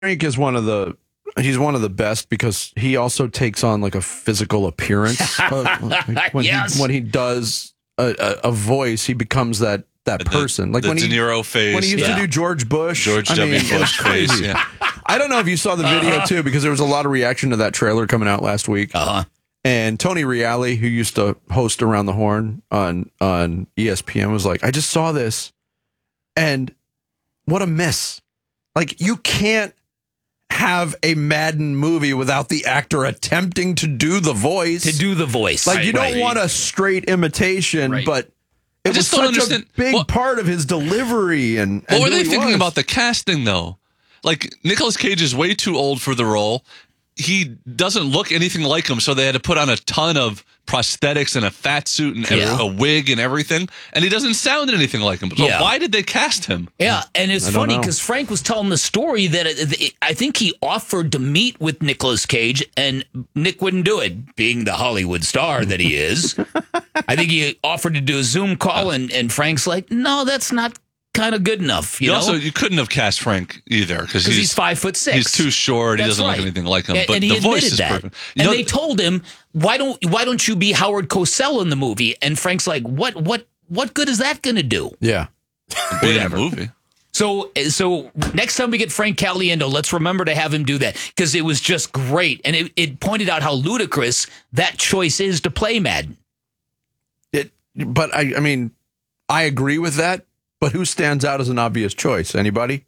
Frank is he's one of the best because he also takes on like a physical appearance. When he does a voice, he becomes that person. Like the when De Niro face. When he used to do George Bush. George W. Bush face. Yeah. I don't know if you saw the video too, because there was a lot of reaction to that trailer coming out last week. And Tony Reale, who used to host Around the Horn on ESPN, was like, I just saw this, and what a miss. Like, you can't have a Madden movie without the actor attempting to do the voice. Like, you don't want a straight imitation, but it was such a big part of his delivery. And what were they thinking about the casting, though? Like, Nicolas Cage is way too old for the role. He doesn't look anything like him, so they had to put on a ton of prosthetics and a fat suit and a wig and everything, and he doesn't sound anything like him. So why did they cast him? Yeah, and it's funny because Frank was telling the story that I think he offered to meet with Nicolas Cage, and Nick wouldn't do it, being the Hollywood star that he is. I think he offered to do a Zoom call, and Frank's like, no, that's not kind of good enough. You couldn't have cast Frank either because he's 5'6". He's too short. He doesn't look anything like him. But the voice is perfect. And they told him, why don't you be Howard Cosell in the movie? And Frank's like, what good is that going to do? Yeah, be in a movie. So next time we get Frank Caliendo, let's remember to have him do that because it was just great, and it pointed out how ludicrous that choice is to play Madden. But I mean, I agree with that. But who stands out as an obvious choice? Anybody?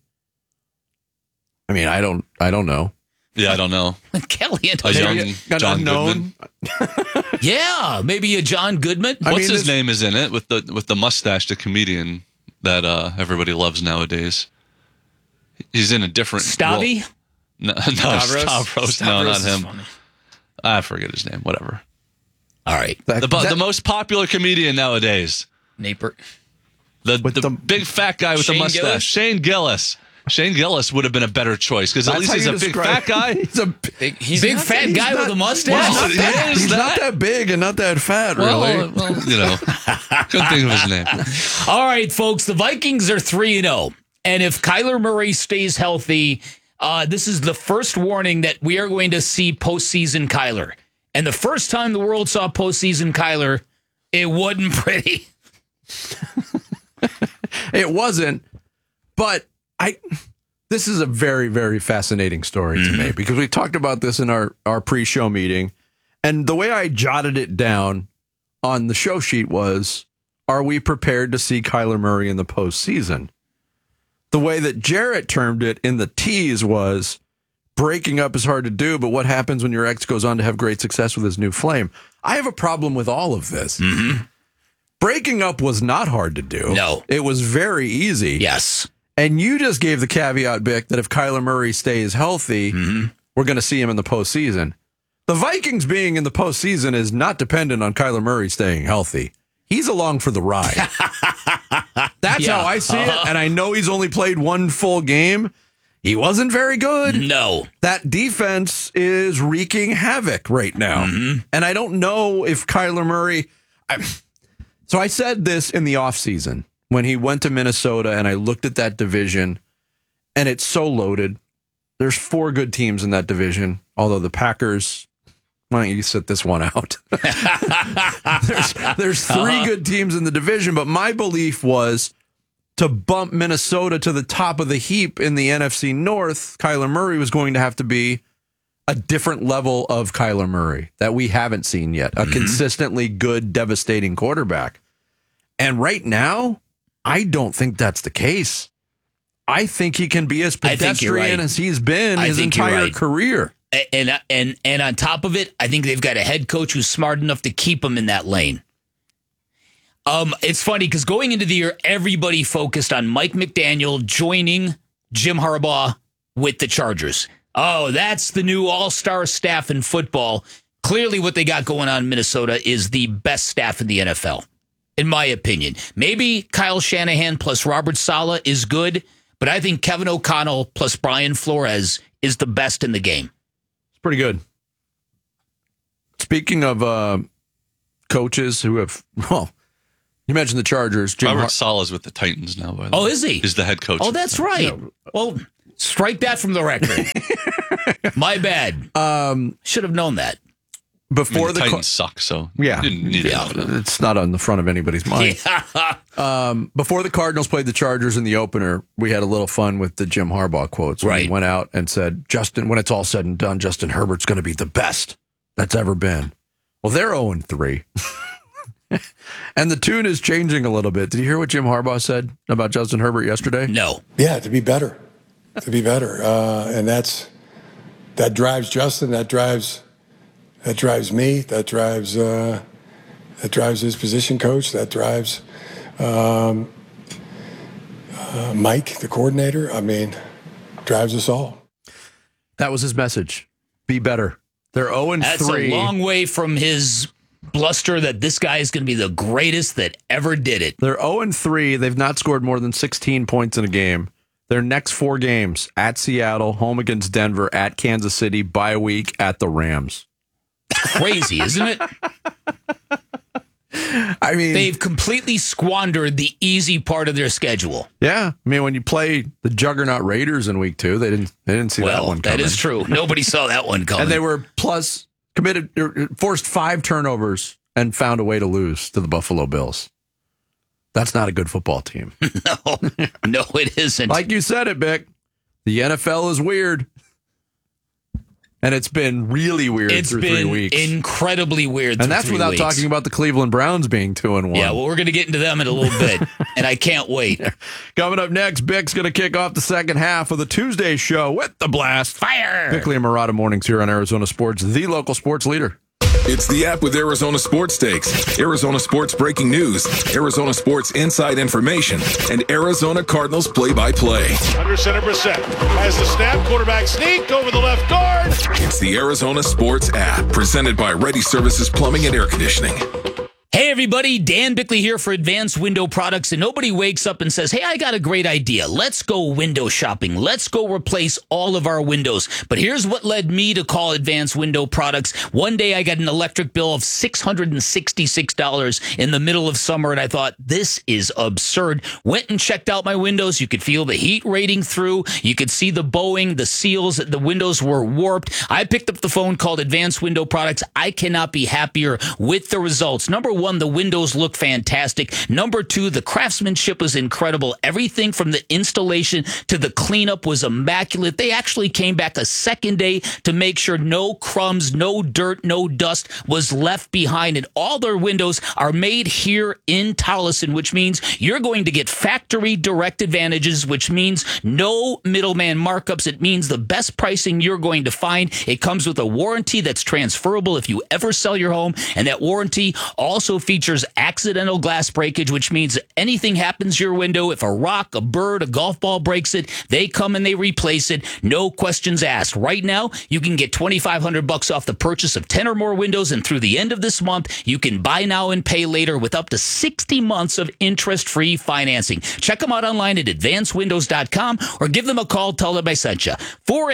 I mean, I don't know. Yeah, I don't know. Caliendo. A young John Goodman. Yeah, maybe a John Goodman. What's his name is in it with the mustache, the comedian that everybody loves nowadays. He's in a different Stabby? Role. No, Stavros. No, not him. Funny. I forget his name. Whatever. All right. The most popular comedian nowadays. Naper. The big fat guy with the mustache. Gillis? Shane Gillis. Shane Gillis would have been a better choice because at least he's a big fat guy. He's a big fat guy with a mustache. Well, he's not that big and not that fat, really. Well, couldn't think of his name. All right, folks, the Vikings are 3-0. And if Kyler Murray stays healthy, this is the first warning that we are going to see postseason Kyler. And the first time the world saw postseason Kyler, it wasn't pretty. It wasn't, but this is a very, very fascinating story to me because we talked about this in our pre-show meeting, and the way I jotted it down on the show sheet was, are we prepared to see Kyler Murray in the postseason? The way that Jarrett termed it in the tease was, breaking up is hard to do, but what happens when your ex goes on to have great success with his new flame? I have a problem with all of this. Breaking up was not hard to do. No. It was very easy. Yes. And you just gave the caveat, Bick, that if Kyler Murray stays healthy, we're going to see him in the postseason. The Vikings being in the postseason is not dependent on Kyler Murray staying healthy. He's along for the ride. That's how I see it. And I know he's only played one full game. He wasn't very good. No. That defense is wreaking havoc right now. And I don't know if Kyler Murray... So I said this in the offseason when he went to Minnesota, and I looked at that division, and it's so loaded. There's 4 good teams in that division, although the Packers, why don't you sit this one out? there's 3 good teams in the division, but my belief was to bump Minnesota to the top of the heap in the NFC North, Kyler Murray was going to have to be a different level of Kyler Murray that we haven't seen yet, a consistently good, devastating quarterback. And right now, I don't think that's the case. I think he can be as pedestrian as he's been his entire career. And on top of it, I think they've got a head coach who's smart enough to keep him in that lane. It's funny because going into the year, everybody focused on Mike McDaniel joining Jim Harbaugh with the Chargers. Oh, that's the new all-star staff in football. Clearly what they got going on in Minnesota is the best staff in the NFL, in my opinion. Maybe Kyle Shanahan plus Robert Saleh is good, but I think Kevin O'Connell plus Brian Flores is the best in the game. It's pretty good. Speaking of coaches who have, you mentioned the Chargers. Robert Saleh's with the Titans now, by the way. Oh, is he? He's the head coach. Oh, that's right. Yeah. Well, Strike that from the record. My bad. Should have known that. Before the Titans suck, so yeah, didn't need to know that. It's not on the front of anybody's mind. Before the Cardinals played the Chargers in the opener, we had a little fun with the Jim Harbaugh quotes. When he went out and said, "Justin, when it's all said and done, Justin Herbert's going to be the best that's ever been." Well, they're 0-3. And the tune is changing a little bit. Did you hear what Jim Harbaugh said about Justin Herbert yesterday? No. Yeah, to be better. And that drives Justin, that drives me, that drives his position coach, that drives Mike, the coordinator. I mean, drives us all. That was his message. Be better. They're 0-3. That's a long way from his bluster that this guy is going to be the greatest that ever did it. They're 0-3. They've not scored more than 16 points in a game. Their next 4 games: at Seattle, home against Denver, at Kansas City, bye week, at the Rams. Crazy, isn't it? I mean, they've completely squandered the easy part of their schedule. Yeah, I mean, when you play the juggernaut Raiders in week 2, they didn't see that one coming. That is true. Nobody saw that one coming. And they were forced 5 turnovers and found a way to lose to the Buffalo Bills. That's not a good football team. No, it isn't. Like you said it, Bick. The NFL is weird. And it's been really weird through 3 weeks. It's been incredibly weird through 3 weeks. And that's without talking about the Cleveland Browns being 2-1. Yeah, well, we're going to get into them in a little bit, and I can't wait. Coming up next, Bick's going to kick off the second half of the Tuesday show with the Blast. Fire! Bickley and Murata mornings here on Arizona Sports, the local sports leader. It's the app with Arizona Sports Stakes, Arizona Sports breaking news, Arizona Sports inside information, and Arizona Cardinals play-by-play. Under center, Brissett has the snap, quarterback sneak over the left guard. It's the Arizona Sports app, presented by Ready Services Plumbing and Air Conditioning. Hey everybody, Dan Bickley here for Advanced Window Products, and nobody wakes up and says, hey, I got a great idea. Let's go window shopping. Let's go replace all of our windows. But here's what led me to call Advanced Window Products. One day I got an electric bill of $666 in the middle of summer, and I thought, this is absurd. Went and checked out my windows. You could feel the heat rating through. You could see the bowing, the seals, the windows were warped. I picked up the phone, called Advanced Window Products. I cannot be happier with the results. Number 1, the windows look fantastic. Number 2, the craftsmanship was incredible. Everything from the installation to the cleanup was immaculate. They actually came back a second day to make sure no crumbs, no dirt, no dust was left behind. And all their windows are made here in Tolleson, which means you're going to get factory direct advantages, which means no middleman markups. It means the best pricing you're going to find. It comes with a warranty that's transferable if you ever sell your home, and that warranty also features accidental glass breakage, which means anything happens to your window, if a rock, a bird, a golf ball breaks it, they come and they replace it. No questions asked. Right now, you can get $2,500 off the purchase of 10 or more windows, and through the end of this month, you can buy now and pay later with up to 60 months of interest-free financing. Check them out online at advancedwindows.com or give them a call. Tell them I sent you.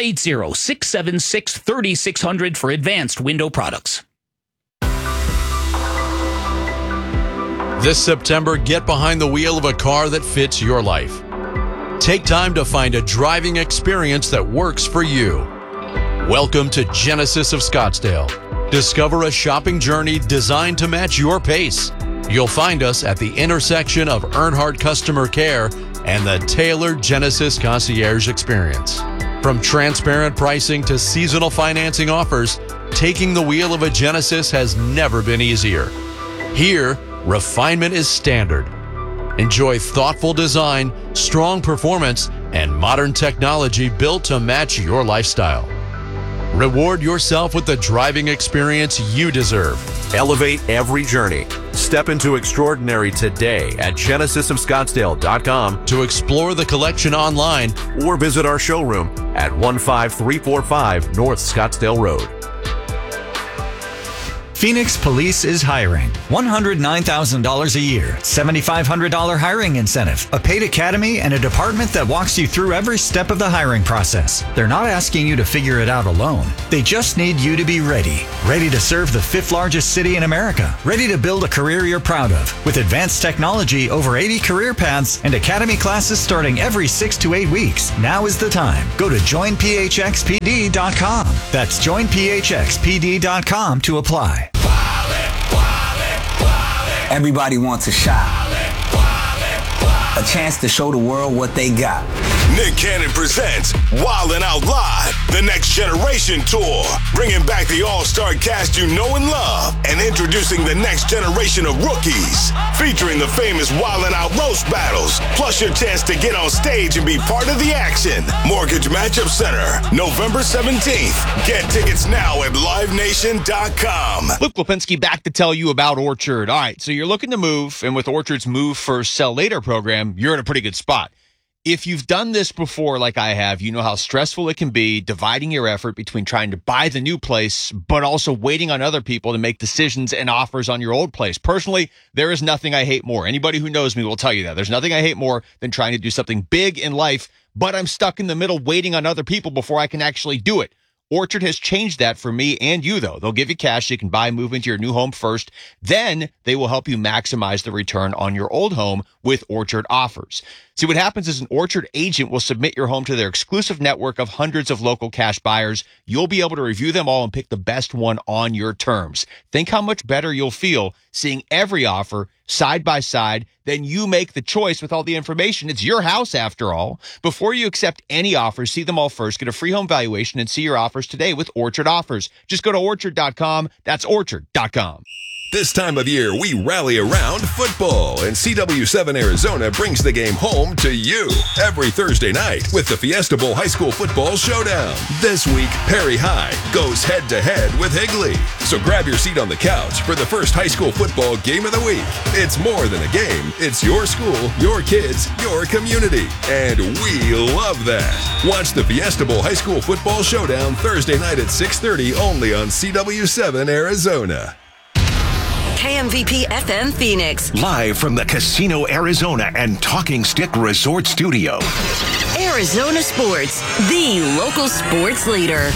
480-676-3600 for Advanced Window Products. This September, get behind the wheel of a car that fits your life. Take time to find a driving experience that works for you. Welcome to Genesis of Scottsdale. Discover a shopping journey designed to match your pace. You'll find us at the intersection of Earnhardt Customer Care and the tailored Genesis Concierge Experience. From transparent pricing to seasonal financing offers, taking the wheel of a Genesis has never been easier. Here, refinement is standard. Enjoy thoughtful design, strong performance, and modern technology built to match your lifestyle. Reward yourself with the driving experience you deserve. Elevate every journey. Step into extraordinary today at genesisofscottsdale.com to explore the collection online or visit our showroom at 15345 North Scottsdale Road. Phoenix Police is hiring. $109,000 a year, $7,500 hiring incentive, a paid academy, and a department that walks you through every step of the hiring process. They're not asking you to figure it out alone. They just need you to be ready. Ready to serve the 5th largest city in America. Ready to build a career you're proud of. With advanced technology, over 80 career paths, and academy classes starting every 6 to 8 weeks. Now is the time. Go to joinphxpd.com. That's joinphxpd.com to apply. Everybody wants a shot. A chance to show the world what they got. Nick Cannon presents Wildin' Out Live, the Next Generation Tour, bringing back the all-star cast you know and love, and introducing the next generation of rookies, featuring the famous Wildin' Out roast battles, plus your chance to get on stage and be part of the action. Mortgage Matchup Center, November 17th. Get tickets now at livenation.com. Luke Lipinski back to tell you about Orchard. All right, so you're looking to move, and with Orchard's Move First, Sell Later program, you're in a pretty good spot. If you've done this before, like I have, you know how stressful it can be dividing your effort between trying to buy the new place, but also waiting on other people to make decisions and offers on your old place. Personally, there is nothing I hate more. Anybody who knows me will tell you that. There's nothing I hate more than trying to do something big in life, but I'm stuck in the middle waiting on other people before I can actually do it. Orchard has changed that for me and you, though. They'll give you cash so you can buy and move into your new home first. Then they will help you maximize the return on your old home with Orchard offers. See, what happens is an Orchard agent will submit your home to their exclusive network of hundreds of local cash buyers. You'll be able to review them all and pick the best one on your terms. Think how much better you'll feel seeing every offer side by side. Then you make the choice with all the information. It's your house after all. Before you accept any offers, see them all first. Get a free home valuation and see your offers today with Orchard Offers. Just go to orchard.com. That's orchard.com. This time of year, we rally around football, and CW7 Arizona brings the game home to you every Thursday night with the Fiesta Bowl High School Football Showdown. This week, Perry High goes head-to-head with Higley. So grab your seat on the couch for the first high school football game of the week. It's more than a game. It's your school, your kids, your community, and we love that. Watch the Fiesta Bowl High School Football Showdown Thursday night at 6:30 only on CW7 Arizona. KMVP FM Phoenix. Live from the Casino Arizona and Talking Stick Resort Studio. Arizona Sports, the local sports leader.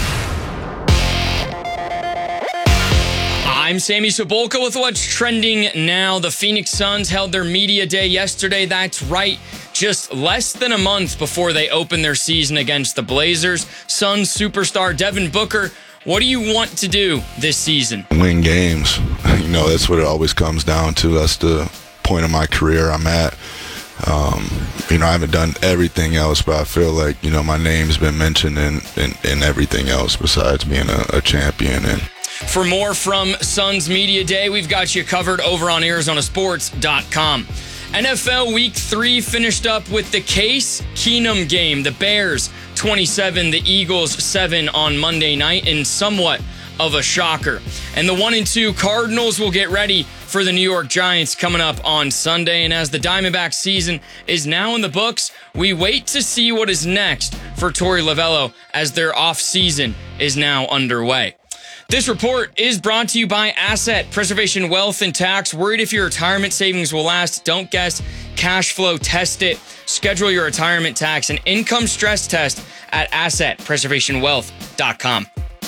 I'm Sammy Sobolka with what's trending now. The Phoenix Suns held their media day yesterday. That's right. Just less than a month before they open their season against the Blazers. Suns superstar Devin Booker, what do you want to do this season? Win games. You know, that's what it always comes down to. That's the point of my career I'm at. You know, I haven't done everything else, but I feel like, you know, my name's been mentioned in everything else besides being a champion. And for more from Suns Media Day, we've got you covered over on ArizonaSports.com. NFL Week 3 finished up with the Case Keenum game. The Bears 27, the Eagles 7 on Monday night, in somewhat of a shocker. And the 1-2 Cardinals will get ready for the New York Giants coming up on Sunday. And as the Diamondbacks season is now in the books, we wait to see what is next for Torey Lovello as their off season is now underway. This report is brought to you by Asset Preservation Wealth and Tax. Worried if your retirement savings will last? Don't guess. Cash flow test it. Schedule your retirement tax and income stress test at AssetPreservationWealth.com.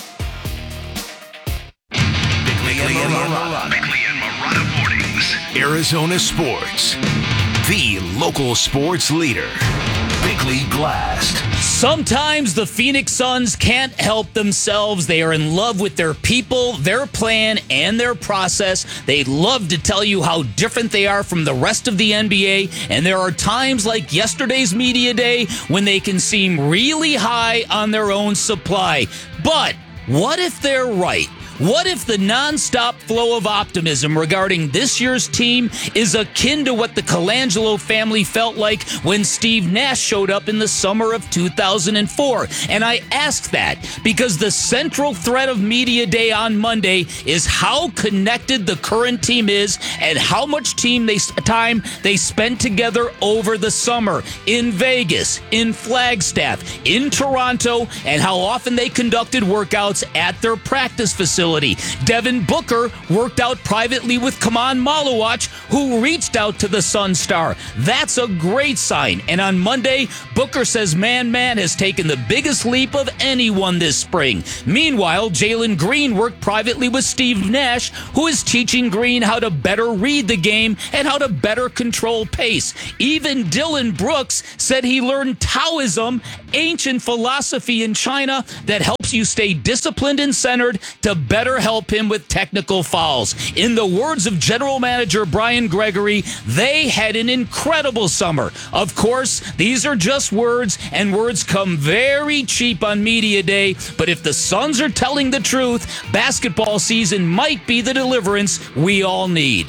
Bickley and Marotta Mornings. Arizona Sports, the local sports leader. Bickley Blast. Sometimes the Phoenix Suns can't help themselves. They are in love with their people, their plan, and their process. They love to tell you how different they are from the rest of the NBA. And there are times like yesterday's media day when they can seem really high on their own supply. But what if they're right? What if the nonstop flow of optimism regarding this year's team is akin to what the Colangelo family felt like when Steve Nash showed up in the summer of 2004? And I ask that because the central thread of Media Day on Monday is how connected the current team is and how much time they spent together over the summer in Vegas, in Flagstaff, in Toronto, and how often they conducted workouts at their practice facility facility. Devin Booker worked out privately with Kaman Malawach, who reached out to the Sun star. That's a great sign. And on Monday, Booker says Man has taken the biggest leap of anyone this spring. Meanwhile, Jalen Green worked privately with Steve Nash, who is teaching Green how to better read the game and how to better control pace. Even Dylan Brooks said he learned Taoism, ancient philosophy in China that helps you stay disciplined and centered to better help him with technical fouls. In the words of General Manager Brian Gregory, they had an incredible summer. Of course, these are just words, and words come very cheap on media day, but if the Suns are telling the truth, basketball season might be the deliverance we all need.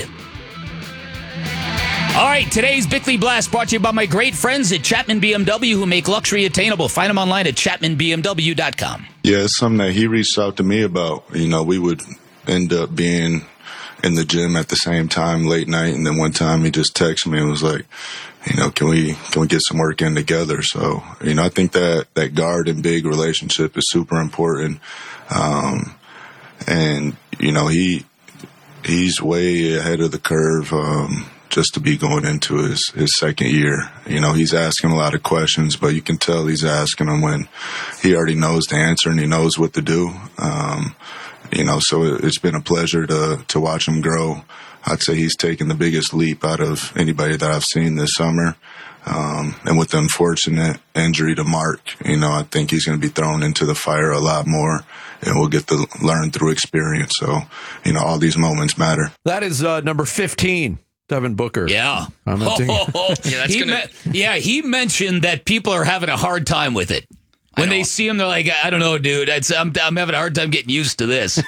All right, today's Bickley Blast brought to you by my great friends at Chapman BMW who make luxury attainable. Find them online at chapmanbmw.com. Yeah, it's something that he reached out to me about. You know, we would end up being in the gym at the same time late night, and then one time he just texted me and was like, you know, can we get some work in together? So, you know, I think that guard and big relationship is super important. And, you know, he's way ahead of the curve, just to be going into his second year. You know, he's asking a lot of questions, but you can tell he's asking them when he already knows the answer and he knows what to do. You know, so it's been a pleasure to watch him grow. I'd say he's taken the biggest leap out of anybody that I've seen this summer. And with the unfortunate injury to Mark, you know, I think he's going to be thrown into the fire a lot more, and we'll get to learn through experience. So, you know, all these moments matter. That is number 15. Devin Booker. Yeah. He mentioned that people are having a hard time with it. When they see him, they're like, I don't know, dude. I'm having a hard time getting used to this.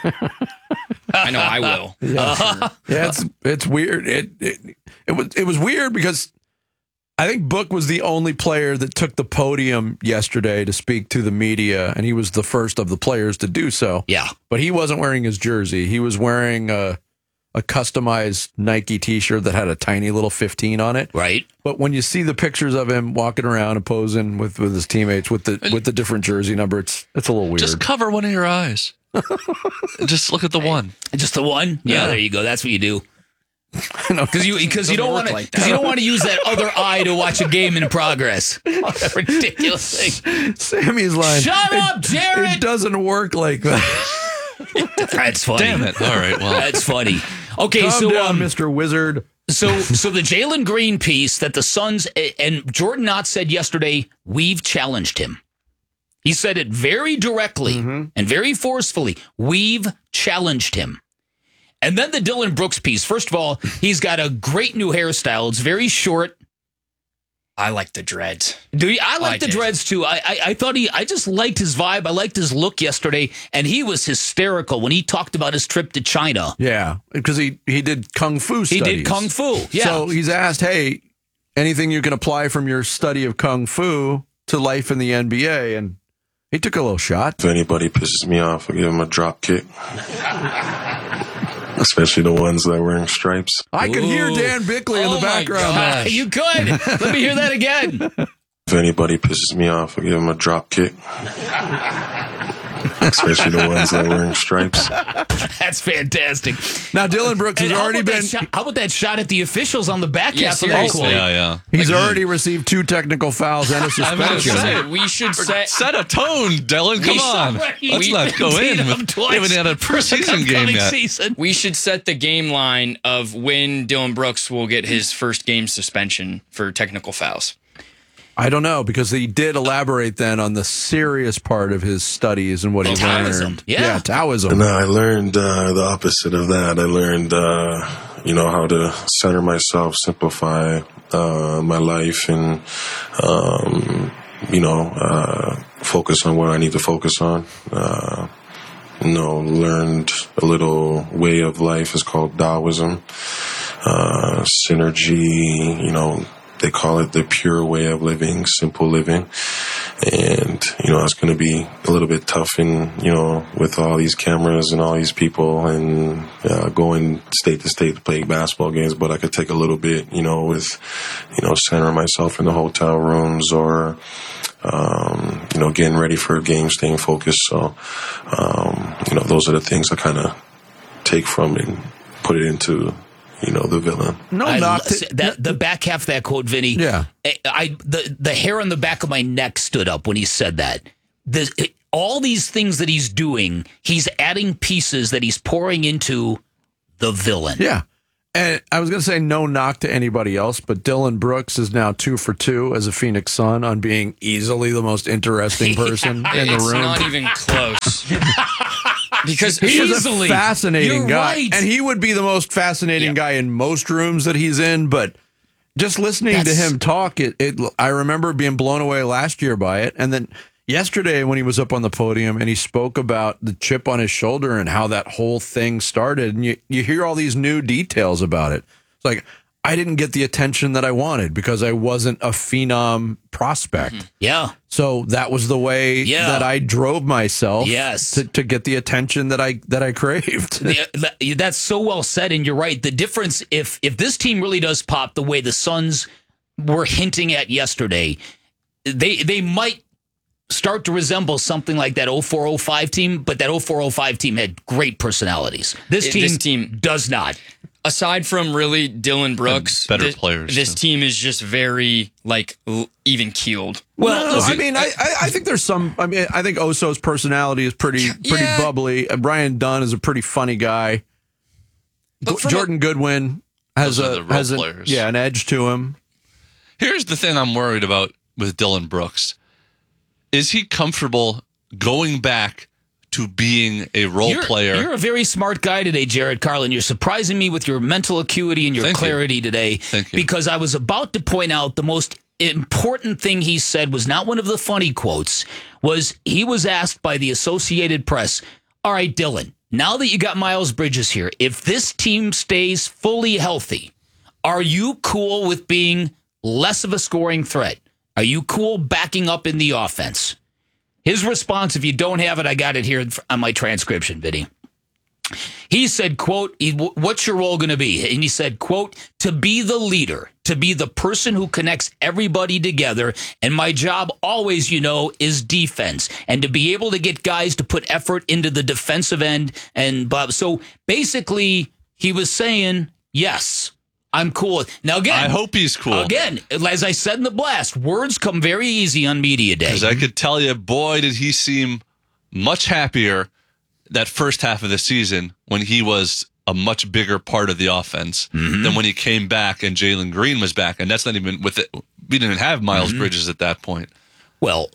I know I will. Yeah, it's weird. It was weird because I think Book was the only player that took the podium yesterday to speak to the media, and he was the first of the players to do so. Yeah. But he wasn't wearing his jersey. He was wearing a customized Nike T-shirt that had a tiny little 15 on it. Right. But when you see the pictures of him walking around and posing with his teammates with the different jersey number, it's a little weird. Just cover one of your eyes. Just look at the one. Just the one? Yeah, there you go. That's what you do. Because you don't want to use that other eye to watch a game in progress. That ridiculous thing. Sammy's line. Shut up, Jared. It doesn't work like that. That's funny. Damn it! All right, well, that's funny. Okay, calm down, Mr. Wizard. So the Jalen Green piece that the Suns and Jordan Knott said yesterday, we've challenged him. He said it very directly and very forcefully. We've challenged him. And then the Dylan Brooks piece. First of all, he's got a great new hairstyle. It's very short. I like the dreads. I like the dreads too. I thought I just liked his vibe. I liked his look yesterday, and he was hysterical when he talked about his trip to China. Yeah, because he did Kung Fu studies. He did Kung Fu, yeah. So he's asked, hey, anything you can apply from your study of Kung Fu to life in the NBA, and he took a little shot. If anybody pisses me off, I give him a drop kick. Especially the ones that are wearing stripes. I could hear Dan Bickley in the background. You could. Let me hear that again. If anybody pisses me off, I give him a drop kick. Especially the ones that are wearing stripes. That's fantastic. Now, Dylan Brooks has already been... How about that shot at the officials on the back? Yeah, seriously. Yeah. He's already received 2 technical fouls and a suspension. We should set a tone, Dylan. Come on. Let's not go in. We haven't had a preseason game yet. Season. We should set the game line of when Dylan Brooks will get his first game suspension for technical fouls. I don't know, because he did elaborate then on the serious part of his studies and what he learned. Yeah, Taoism. And I learned the opposite of that. I learned, how to center myself, simplify my life, and, focus on what I need to focus on. Learned a little way of life. It's called Taoism. Synergy, they call it the pure way of living, simple living. And, it's going to be a little bit tough with all these cameras and all these people and going state to state to play basketball games. But I could take a little bit, with, centering myself in the hotel rooms or, Getting ready for a game, staying focused. So, those are the things I kind of take from and put it into, the villain. The back half of that quote, Vinny. Yeah. The hair on the back of my neck stood up when he said that. All these things that he's doing, he's adding pieces that he's pouring into the villain. Yeah. And I was going to say no knock to anybody else, but Dylan Brooks is now 2 for 2 as a Phoenix Sun on being easily the most interesting person in the room. It's not even close. Because he is a fascinating guy. Right. And he would be the most fascinating guy in most rooms that he's in, but just listening to him talk, I remember being blown away last year by it. And then yesterday when he was up on the podium and he spoke about the chip on his shoulder and how that whole thing started, and you hear all these new details about it. It's like, I didn't get the attention that I wanted because I wasn't a phenom prospect. Mm-hmm. Yeah. So that was the way that I drove myself to get the attention that I craved. That's so well said, and you're right. The difference, if this team really does pop the way the Suns were hinting at yesterday, they might start to resemble something like that 04-05 team, but that 04-05 team had great personalities. This team does not. Aside from really Dylan Brooks, better players. This team is just very even keeled. Well, I think there's some. I mean, I think Oso's personality is pretty bubbly. Brian Dunn is a pretty funny guy. Jordan Goodwin has an edge to him. Here's the thing I'm worried about with Dylan Brooks. Is he comfortable going back to being a role player? You're a very smart guy today, Jared Carlin. You're surprising me with your mental acuity and your clarity today. Thank you. Because I was about to point out the most important thing he said was not one of the funny quotes, was he was asked by the Associated Press, all right, Dylan, now that you got Miles Bridges here, if this team stays fully healthy, are you cool with being less of a scoring threat? Are you cool backing up in the offense? His response, if you don't have it, I got it here on my transcription, Vinny. He said, quote, what's your role going to be? And he said, quote, to be the leader, to be the person who connects everybody together. And my job always, is defense. And to be able to get guys to put effort into the defensive end. And so basically, he was saying, yes, I'm cool. Now, again, I hope he's cool. Again, as I said in the blast, words come very easy on media day. Because I could tell you, boy, did he seem much happier that first half of the season when he was a much bigger part of the offense than when he came back and Jalen Green was back. And that's not even with it. We didn't have Miles Bridges at that point. Well,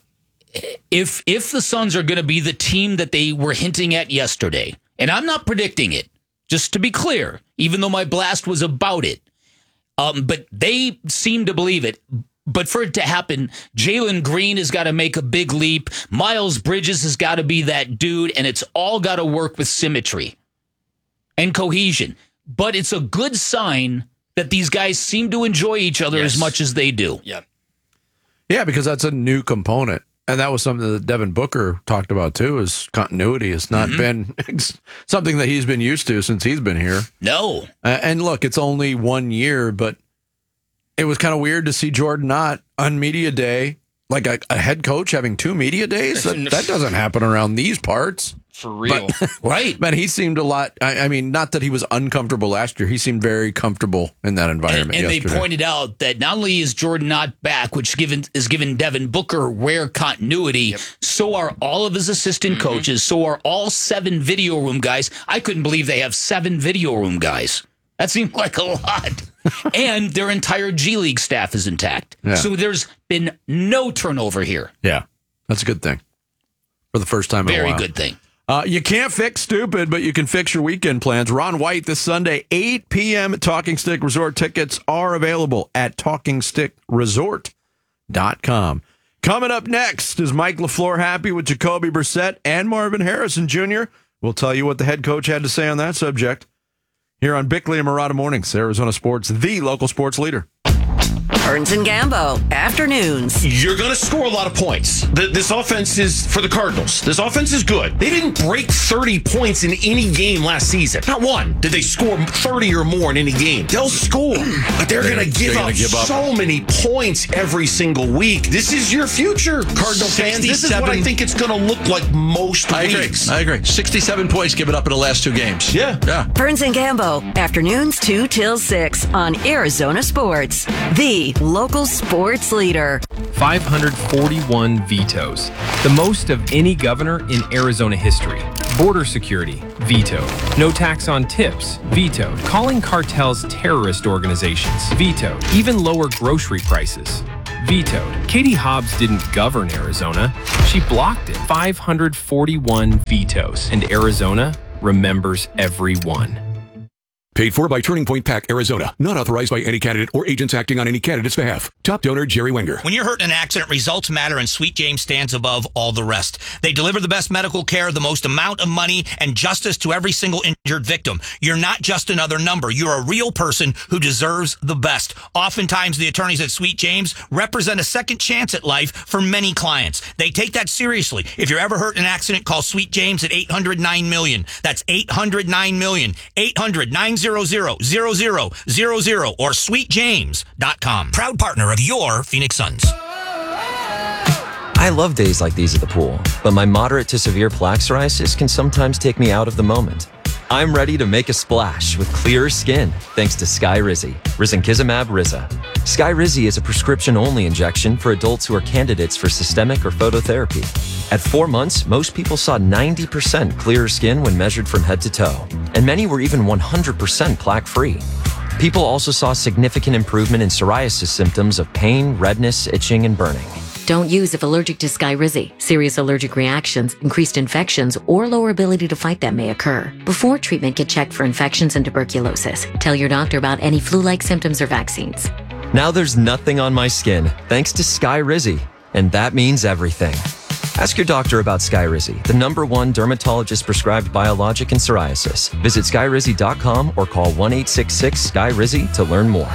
if the Suns are going to be the team that they were hinting at yesterday, and I'm not predicting it, just to be clear, even though my blast was about it. But they seem to believe it. But for it to happen, Jalen Green has got to make a big leap. Miles Bridges has got to be that dude, and it's all got to work with symmetry and cohesion. But it's a good sign that these guys seem to enjoy each other as much as they do. Yeah, because that's a new component. And that was something that Devin Booker talked about, too, is continuity. It's not been something that he's been used to since he's been here. No. And look, it's only 1 year, but it was kind of weird to see Jordan Knott on media day, like a head coach having 2 media days. That doesn't happen around these parts. For real. Right. But he seemed a lot, I mean, not that he was uncomfortable last year. He seemed very comfortable in that environment and yesterday. They pointed out that not only is Jordan Knott back, which is given Devin Booker rare continuity, so are all of his assistant coaches, so are all 7 video room guys. I couldn't believe they have 7 video room guys. That seemed like a lot. And their entire G League staff is intact. Yeah. So there's been no turnover here. Yeah, that's a good thing. For the first time in a while. Very good thing. You can't fix stupid, but you can fix your weekend plans. Ron White this Sunday, 8 p.m. at Talking Stick Resort. Tickets are available at TalkingStickResort.com. Coming up next is Mike LaFleur happy with Jacoby Brissett and Marvin Harrison Jr. We'll tell you what the head coach had to say on that subject here on Bickley and Marotta Mornings, Arizona Sports, the local sports leader. Burns and Gambo, afternoons. You're going to score a lot of points. This offense is, for the Cardinals, this offense is good. They didn't break 30 points in any game last season. Not one did they score 30 or more in any game. They'll score, but they're going to give up so many points every single week. This is your future, Cardinal fans. This is what I think it's going to look like most weeks. I agree. 67 points given up in the last 2 games. Yeah. Burns and Gambo, afternoons 2 till 6 on Arizona Sports, the local sports leader. 541 vetoes, the most of any governor in Arizona history. Border security, vetoed. No tax on tips, vetoed. Calling cartels terrorist organizations, vetoed. Even lower grocery prices, vetoed. Katie Hobbs didn't govern Arizona. She blocked it. 541 vetoes. And Arizona remembers every one. Paid for by Turning Point PAC, Arizona. Not authorized by any candidate or agents acting on any candidate's behalf. Top donor, Jerry Wenger. When you're hurt in an accident, results matter, and Sweet James stands above all the rest. They deliver the best medical care, the most amount of money, and justice to every single injured victim. You're not just another number. You're a real person who deserves the best. Oftentimes, the attorneys at Sweet James represent a second chance at life for many clients. They take that seriously. If you're ever hurt in an accident, call Sweet James at 800-9-million. That's 800-9-million. 800-900-0000 or sweetjames.com. Proud partner of your Phoenix Suns. I love days like these at the pool, but my moderate to severe plaque psoriasis can sometimes take me out of the moment. I'm ready to make a splash with clearer skin thanks to Skyrizi, risankizumab Riza. Skyrizi is a prescription-only injection for adults who are candidates for systemic or phototherapy. At 4 months, most people saw 90% clearer skin when measured from head to toe, and many were even 100% plaque-free. People also saw significant improvement in psoriasis symptoms of pain, redness, itching, and burning. Don't use if allergic to Skyrizi. Serious allergic reactions, increased infections, or lower ability to fight them may occur. Before treatment, get checked for infections and tuberculosis. Tell your doctor about any flu-like symptoms or vaccines. Now there's nothing on my skin thanks to Skyrizi, and that means everything. Ask your doctor about Skyrizi, the #1 dermatologist-prescribed biologic in psoriasis. Visit Skyrizi.com or call 1-866-SKY-RIZI to learn more.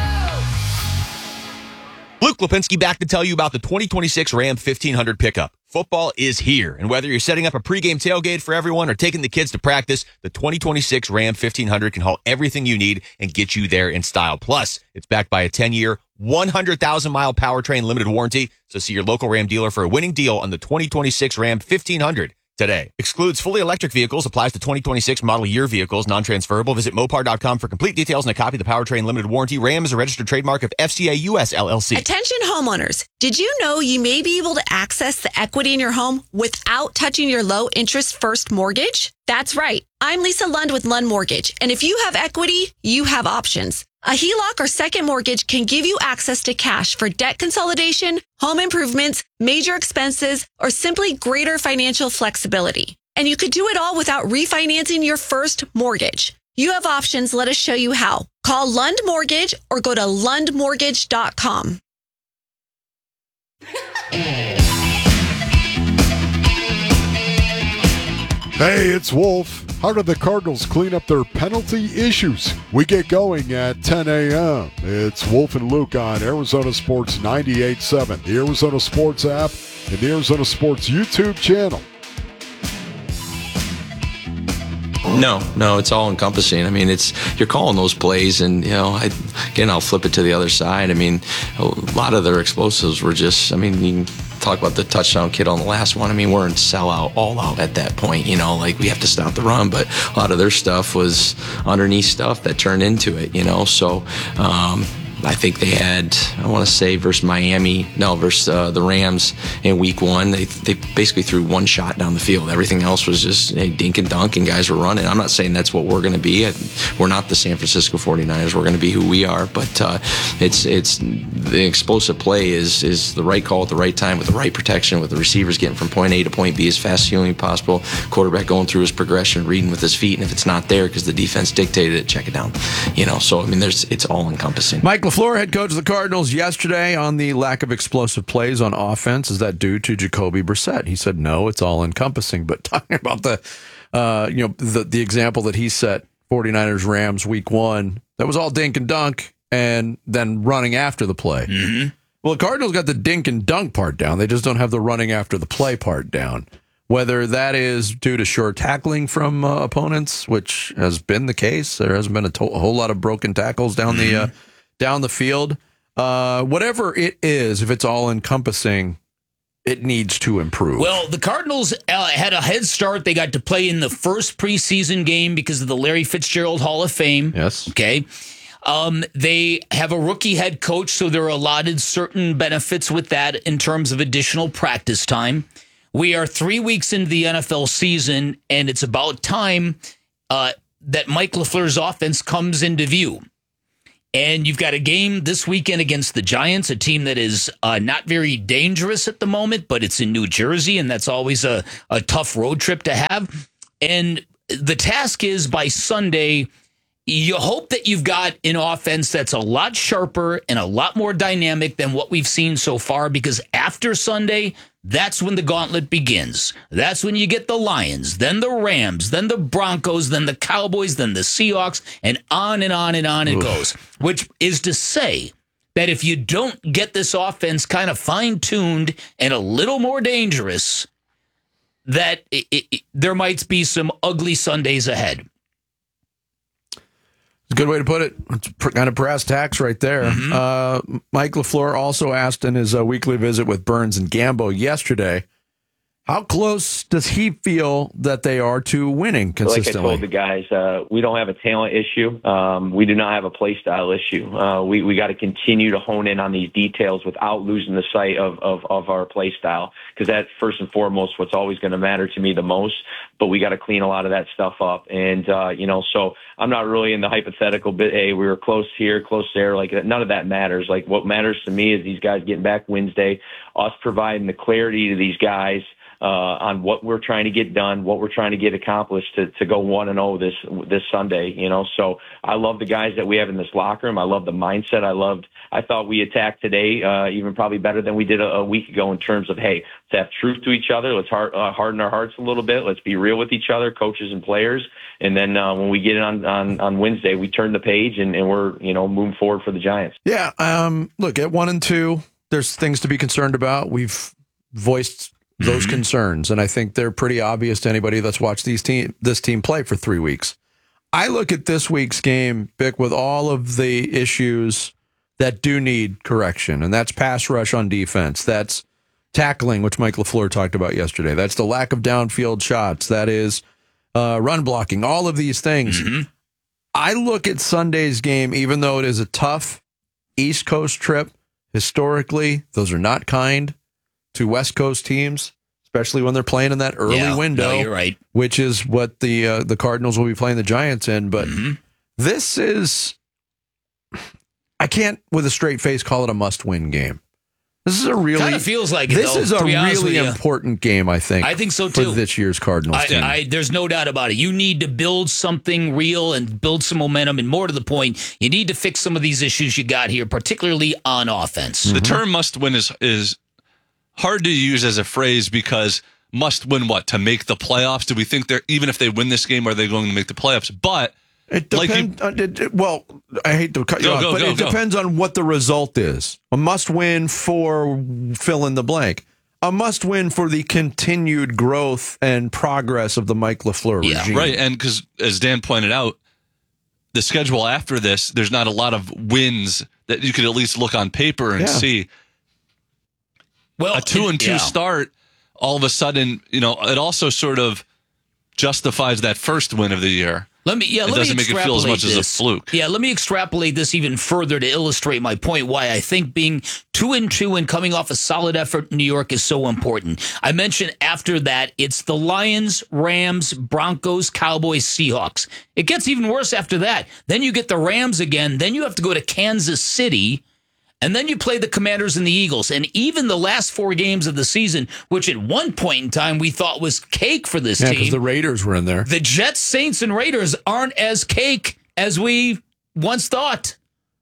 Luke Lipinski back to tell you about the 2026 Ram 1500 pickup. Football is here, and whether you're setting up a pregame tailgate for everyone or taking the kids to practice, the 2026 Ram 1500 can haul everything you need and get you there in style. Plus, it's backed by a 10-year, 100,000-mile powertrain limited warranty, so see your local Ram dealer for a winning deal on the 2026 Ram 1500 today. Excludes fully electric vehicles, applies to 2026 model year vehicles, non-transferable. Visit Mopar.com for complete details and a copy of the powertrain limited warranty. Ram is a registered trademark of FCA US LLC. Attention homeowners. Did you know you may be able to access the equity in your home without touching your low interest first mortgage? That's right. I'm Lisa Lund with Lund Mortgage. And if you have equity, you have options. A HELOC or second mortgage can give you access to cash for debt consolidation, home improvements, major expenses, or simply greater financial flexibility. And you could do it all without refinancing your first mortgage. You have options. Let us show you how. Call Lund Mortgage or go to lundmortgage.com. Hey, it's Wolf. How did the Cardinals clean up their penalty issues? We get going at 10 a.m. It's Wolf and Luke on Arizona Sports 98.7, the Arizona Sports app, and the Arizona Sports YouTube channel. No, it's all encompassing. I mean, you're calling those plays, and I'll flip it to the other side. I mean, a lot of their explosives were just. I mean, you can talk about the touchdown kid on the last one. I mean, we're in sellout, all out at that point. Like we have to stop the run, but a lot of their stuff was underneath stuff that turned into it. So. I think they had, I want to say, versus the Rams in week 1. They basically threw one shot down the field. Everything else was just dink and dunk, and guys were running. I'm not saying that's what we're going to be. We're not the San Francisco 49ers. We're going to be who we are. But it's the explosive play is the right call at the right time with the right protection, with the receivers getting from point A to point B as fast as humanly possible. Quarterback going through his progression, reading with his feet, and if it's not there because the defense dictated it, check it down. So I mean, it's all encompassing. Mike LaFleur, head coach of the Cardinals, yesterday on the lack of explosive plays on offense. Is that due to Jacoby Brissett? He said no, it's all encompassing. But talking about the example that he set, 49ers Rams week 1, that was all dink and dunk. and then running after the play. Mm-hmm. Well, the Cardinals got the dink and dunk part down. They just don't have the running after the play part down. Whether that is due to short tackling from opponents, which has been the case, there hasn't been a whole lot of broken tackles down the field. Whatever it is, if it's all encompassing, it needs to improve. Well, the Cardinals had a head start. They got to play in the first preseason game because of the Larry Fitzgerald Hall of Fame. Yes. Okay. They have a rookie head coach, so they're allotted certain benefits with that in terms of additional practice time. We are 3 weeks into the NFL season, and it's about time that Mike LaFleur's offense comes into view. And you've got a game this weekend against the Giants, a team that is not very dangerous at the moment, but it's in New Jersey, and that's always a tough road trip to have. And the task is by Sunday, you hope that you've got an offense that's a lot sharper and a lot more dynamic than what we've seen so far, because after Sunday, that's when the gauntlet begins. That's when you get the Lions, then the Rams, then the Broncos, then the Cowboys, then the Seahawks, and on and on and on it goes. Which is to say that if you don't get this offense kind of fine-tuned and a little more dangerous, that there might be some ugly Sundays ahead. It's a good way to put it. It's kind of brass tacks right there. Mm-hmm. Mike LaFleur also asked in his weekly visit with Burns and Gambo yesterday, how close does he feel that they are to winning consistently? Like I told the guys, we don't have a talent issue. We do not have a play style issue. We got to continue to hone in on these details without losing the sight of our play style, because that's first and foremost what's always going to matter to me the most. But we got to clean a lot of that stuff up. And, so I'm not really in the hypothetical bit, hey, we were close here, close there. Like, none of that matters. Like, what matters to me is these guys getting back Wednesday, us providing the clarity to these guys on what we're trying to get done, what we're trying to get accomplished to go 1-0 this Sunday, So I love the guys that we have in this locker room. I love the mindset. I thought we attacked today even probably better than we did a week ago in terms of, hey, let's have truth to each other. Let's harden our hearts a little bit. Let's be real with each other, coaches and players. And then when we get it on Wednesday, we turn the page and we're, moving forward for the Giants. Yeah. Look, at 1-2, there's things to be concerned about. We've voiced those concerns, and I think they're pretty obvious to anybody that's watched this team play for 3 weeks. I look at this week's game, Bick, with all of the issues that do need correction, and that's pass rush on defense. That's tackling, which Mike LaFleur talked about yesterday. That's the lack of downfield shots. That is run blocking, all of these things. I look at Sunday's game, even though it is a tough East Coast trip, historically, those are not kind to West Coast teams, especially when they're playing in that early window. No, you're right. Which is what the Cardinals will be playing the Giants in. But this is, I can't with a straight face call it a must-win game. This is a really kind of feels like it, this though, is a to be honest really with you. important game. I think. I think so too. For this year's Cardinals team. There's no doubt about it. You need to build something real and build some momentum, and more to the point, you need to fix some of these issues you got here, particularly on offense. The term "must-win" is hard to use as a phrase, because must win what? To make the playoffs? Do we think they're, even if they win this game, are they going to make the playoffs? But it depends. Well, I hate to cut you off, but it depends on what the result is. A must win for fill in the blank. A must win for the continued growth and progress of the Mike LaFleur regime. Right. And because, as Dan pointed out, the schedule after this, there's not a lot of wins that you could at least look on paper and see. Well, a 2-2 start, all of a sudden, it also sort of justifies that first win of the year. It doesn't make it feel as much as a fluke. Yeah, let me extrapolate this even further to illustrate my point, why I think being 2-2 and coming off a solid effort in New York is so important. I mentioned after that, it's the Lions, Rams, Broncos, Cowboys, Seahawks. It gets even worse after that. Then you get the Rams again. Then you have to go to Kansas City. And then you play the Commanders and the Eagles. And even the last 4 games of the season, which at one point in time we thought was cake for this team. Because the Raiders were in there. The Jets, Saints, and Raiders aren't as cake as we once thought.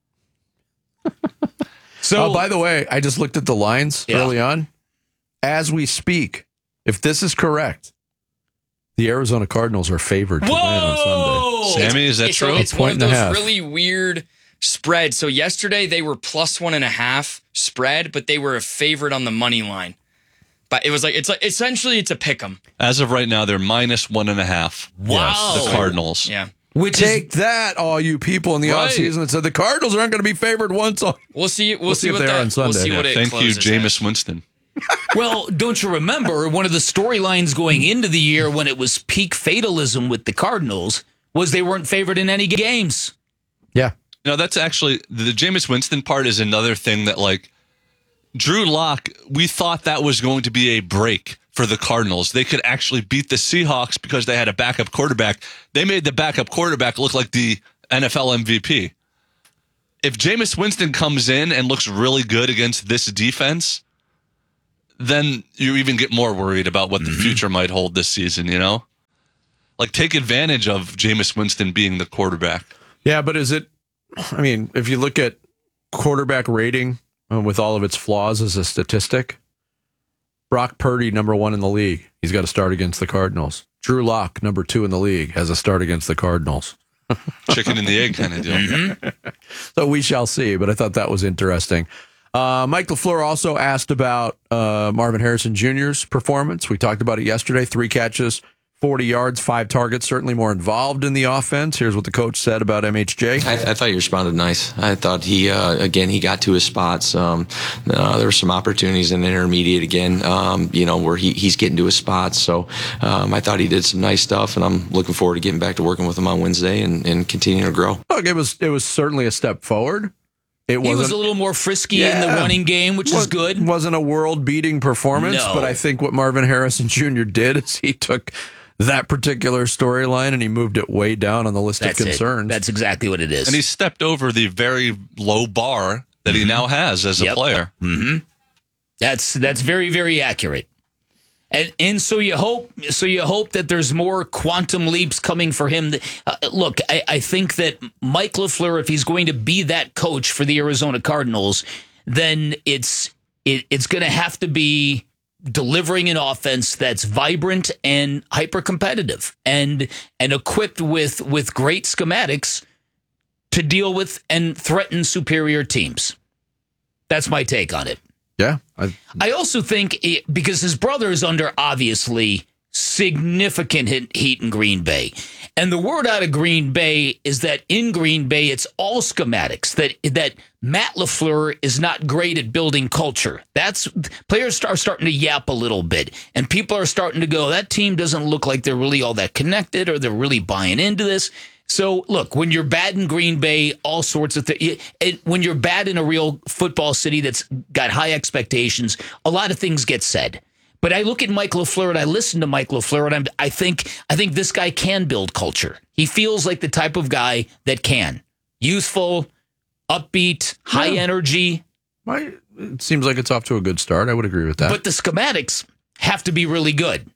So, by the way, I just looked at the lines early on. As we speak, if this is correct, the Arizona Cardinals are favored to win on Sunday. Sammy, is that true? It's one of those really weird spread. So yesterday they were +1.5 spread, but they were a favorite on the money line. But it was like essentially it's a pick 'em. As of right now, they're -1.5. Wow. The Cardinals. Yeah. Take that, all you people in the Right. offseason that said the Cardinals aren't going to be favored once. We'll see. We'll see if what they are on Sunday. We'll see what it Thank you, closes at. Jameis Winston. Well, don't you remember one of the storylines going into the year when it was peak fatalism with the Cardinals was they weren't favored in any games? Yeah. No, that's actually the Jameis Winston part is another thing that, like, Drew Lock, we thought that was going to be a break for the Cardinals. They could actually beat the Seahawks because they had a backup quarterback. They made the backup quarterback look like the NFL MVP. If Jameis Winston comes in and looks really good against this defense, then you even get more worried about what the future might hold this season, you know? Like, take advantage of Jameis Winston being the quarterback. Yeah, but is it, I mean, if you look at quarterback rating with all of its flaws as a statistic, Brock Purdy, #1 in the league. He's got to start against the Cardinals. Drew Lock, #2 in the league, has a start against the Cardinals. Chicken and the egg kind of deal. So we shall see, but I thought that was interesting. Mike LaFleur also asked about Marvin Harrison Jr.'s performance. We talked about it yesterday. 3 catches, 40 yards, 5 targets, certainly more involved in the offense. Here's what the coach said about MHJ. I thought he responded nice. I thought he got to his spots. There were some opportunities in the intermediate again, where he's getting to his spots. So I thought he did some nice stuff, and I'm looking forward to getting back to working with him on Wednesday and continuing to grow. Look, it was certainly a step forward. He was a little more frisky in the running game, which is good. Wasn't a world-beating performance, No. but I think what Marvin Harrison Jr. did is he took that particular storyline and he moved it way down on the list of concerns. That's exactly what it is. And he stepped over the very low bar that he now has as a player. Mm-hmm. That's very, very accurate. And so you hope that there's more quantum leaps coming for him. Look, I think that Mike LaFleur, if he's going to be that coach for the Arizona Cardinals, then it's going to have to be delivering an offense that's vibrant and hyper competitive and equipped with great schematics to deal with and threaten superior teams. That's my take on it. Yeah. I also think because his brother is under obviously significant heat in Green Bay. And the word out of Green Bay is that in Green Bay, it's all schematics, that Matt LaFleur is not great at building culture. Players are starting to yap a little bit, and people are starting to go, that team doesn't look like they're really all that connected or they're really buying into this. So, look, when you're bad in Green Bay, all sorts of things. When you're bad in a real football city that's got high expectations, a lot of things get said. But I look at Mike LaFleur and I listen to Mike LaFleur, and I think this guy can build culture. He feels like the type of guy that can. Youthful, upbeat, high energy. It seems like it's off to a good start. I would agree with that. But the schematics have to be really good.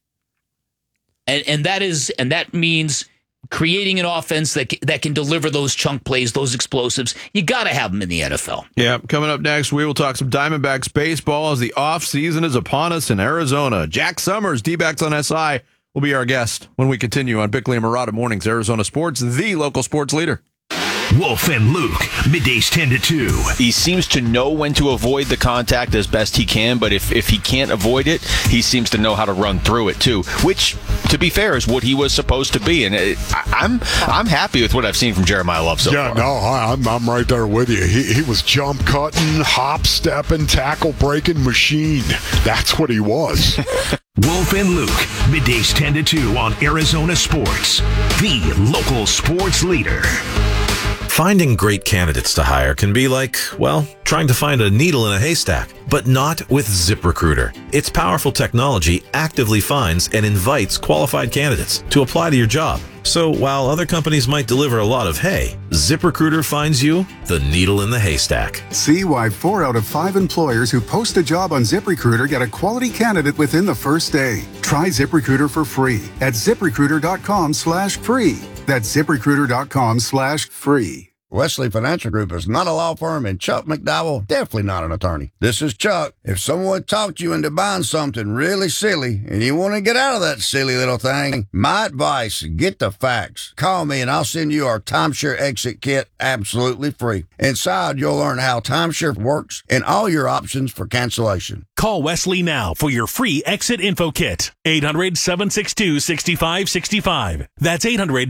And that means creating an offense that can deliver those chunk plays, those explosives. You got to have them in the NFL. Yeah, coming up next, we will talk some Diamondbacks baseball as the offseason is upon us in Arizona. Jack Summers, D-backs on SI, will be our guest when we continue on Bickley and Murata Mornings, Arizona Sports, the local sports leader. Wolf and Luke, middays 10 to 2. He seems to know when to avoid the contact as best he can, but if he can't avoid it, he seems to know how to run through it too, which, to be fair, is what he was supposed to be. And I'm happy with what I've seen from Jeremiah Love so far. Yeah, no, I'm right there with you. He was jump cutting, hop stepping, tackle breaking machine. That's what he was. Wolf and Luke, middays 10 to 2 on Arizona Sports, the local sports leader. Finding great candidates to hire can be like, well, trying to find a needle in a haystack, but not with ZipRecruiter. Its powerful technology actively finds and invites qualified candidates to apply to your job. So while other companies might deliver a lot of hay, ZipRecruiter finds you the needle in the haystack. See why 4 out of 5 employers who post a job on ZipRecruiter get a quality candidate within the first day. Try ZipRecruiter for free at ZipRecruiter.com/free. That's ZipRecruiter.com/free. Wesley Financial Group is not a law firm, and Chuck McDowell, definitely not an attorney. This is Chuck. If someone talked you into buying something really silly and you want to get out of that silly little thing, my advice, get the facts. Call me and I'll send you our timeshare exit kit absolutely free. Inside, you'll learn how timeshare works and all your options for cancellation. Call Wesley now for your free exit info kit. 800-762-6565. That's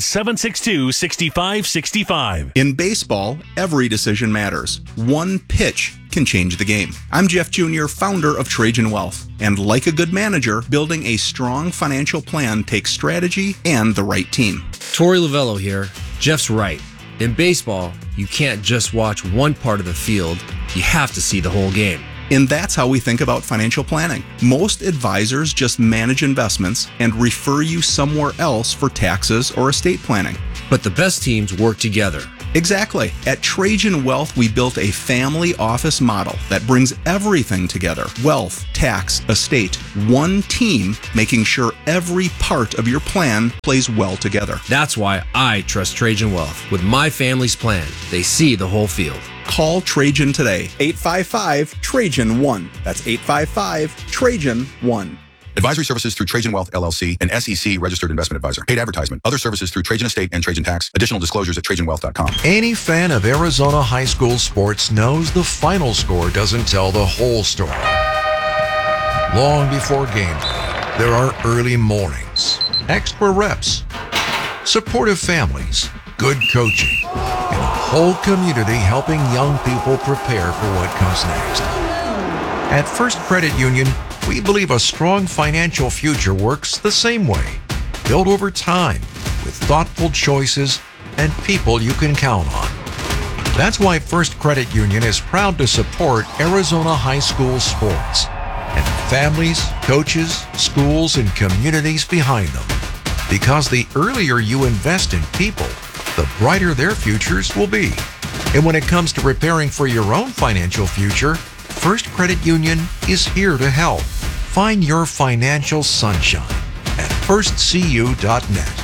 800-762-6565. In baseball, every decision matters. One pitch can change the game. I'm Jeff Jr., founder of Trajan Wealth. And like a good manager, building a strong financial plan takes strategy and the right team. Torey Lavello here. Jeff's right. In baseball, you can't just watch one part of the field. You have to see the whole game. And that's how we think about financial planning. Most advisors just manage investments and refer you somewhere else for taxes or estate planning. But the best teams work together. Exactly. At Trajan Wealth, we built a family office model that brings everything together. Wealth, tax, estate, one team, making sure every part of your plan plays well together. That's why I trust Trajan Wealth. With my family's plan, they see the whole field. Call Trajan today. 855-TRAJAN-1. That's 855-TRAJAN-1. Advisory services through Trajan Wealth, LLC, an SEC registered investment advisor. Paid advertisement. Other services through Trajan Estate and Trajan Tax. Additional disclosures at TrajanWealth.com. Any fan of Arizona high school sports knows the final score doesn't tell the whole story. Long before game day, there are early mornings, extra reps, supportive families, good coaching, and a whole community helping young people prepare for what comes next. At First Credit Union, we believe a strong financial future works the same way, built over time with thoughtful choices and people you can count on. That's why First Credit Union is proud to support Arizona high school sports and the families, coaches, schools, and communities behind them. Because the earlier you invest in people, the brighter their futures will be. And when it comes to preparing for your own financial future, First Credit Union is here to help. Find your financial sunshine at firstcu.net.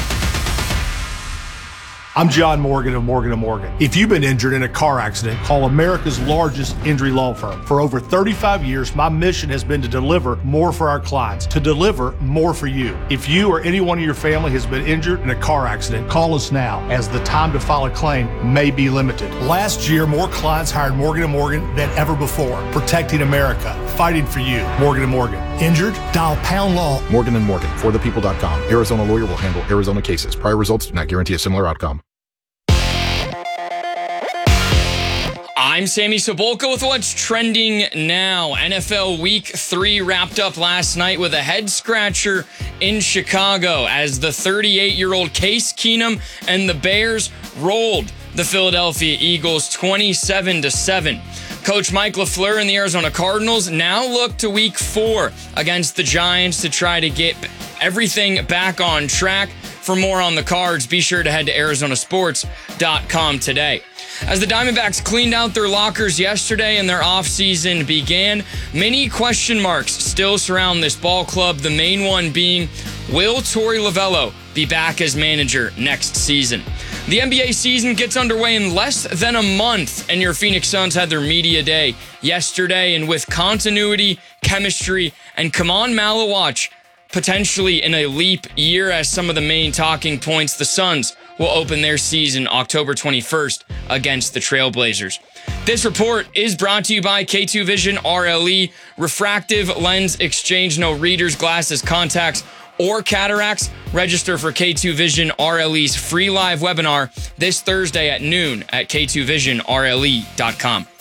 I'm John Morgan of Morgan & Morgan. If you've been injured in a car accident, call America's largest injury law firm. For over 35 years, my mission has been to deliver more for our clients, to deliver more for you. If you or anyone in your family has been injured in a car accident, call us now, as the time to file a claim may be limited. Last year, more clients hired Morgan & Morgan than ever before, protecting America, fighting for you. Morgan & Morgan. Injured? Dial pound law. Morgan & Morgan, forthepeople.com. Arizona lawyer will handle Arizona cases. Prior results do not guarantee a similar outcome. I'm Sammy Sobolka with what's trending now. NFL Week 3 wrapped up last night with a head-scratcher in Chicago as the 38-year-old Case Keenum and the Bears rolled the Philadelphia Eagles 27-7. Coach Mike LaFleur and the Arizona Cardinals now look to Week 4 against the Giants to try to get everything back on track. For more on the Cards, be sure to head to ArizonaSports.com today. As the Diamondbacks cleaned out their lockers yesterday and their offseason began, many question marks still surround this ball club, the main one being, will Torey Lavello be back as manager next season? The NBA season gets underway in less than a month, and your Phoenix Suns had their media day yesterday, and with continuity, chemistry, and Kaman Malawach potentially in a leap year as some of the main talking points, the Suns will open their season October 21st against the Trailblazers. This report is brought to you by K2 Vision RLE, refractive lens exchange, no readers, glasses, contacts, or cataracts. Register for K2 Vision RLE's free live webinar this Thursday at noon at k2visionrle.com.